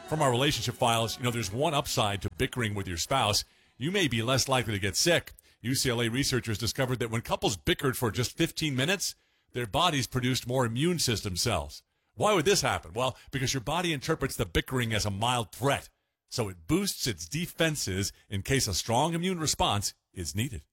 From our relationship files, there's one upside to bickering with your spouse. You may be less likely to get sick. UCLA researchers discovered that when couples bickered for just 15 minutes, their bodies produced more immune system cells. Why would this happen? Well, because your body interprets the bickering as a mild threat, so it boosts its defenses in case a strong immune response is needed.